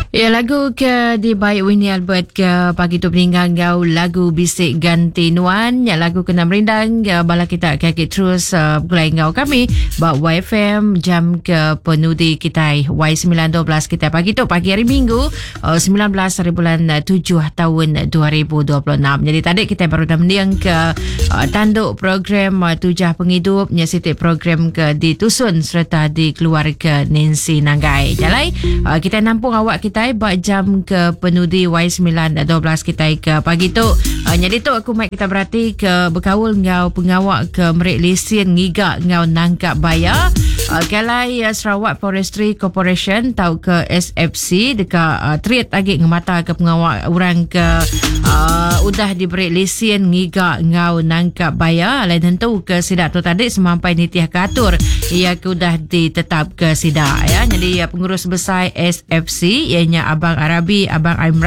Ya, lagu ke di baik Winnie Albert ke pagi tu peninggal ngau lagu bisik ganti nuan ya lagu kena merindang ya, bala kita kaki terus gulai ngau kami bak YFM jam ke penudi kita Y912 kita pagi tu pagi hari Minggu 19 hari bulan 7 tahun 2026. Jadi tadi kita baru dah mendiang ke tanduk program Tujah Penghidup nyesitik program ke ditusun serta di keluarga Nancy Nanggai. Jalai kita nampung awak kita buat jam ke penudi Y912 kita ke pagi tu. Jadi tu aku mai kita berhati ke berkaul ngau pengawak ke merik lesen ngigak ngau nangkap bayar. Kalai Sarawak Forestry Corporation tau ke SFC dekat treat lagi ngemata ke pengawak orang ke udah diberi lesen ngigak ngau nangkap bayar. Lain tentu ke sidak tu tadi semampai nitiah katur ia ke udah ditetap ke sidak ya. Jadi pengurus besar SFC ianya Abang Arabi, Abang Imran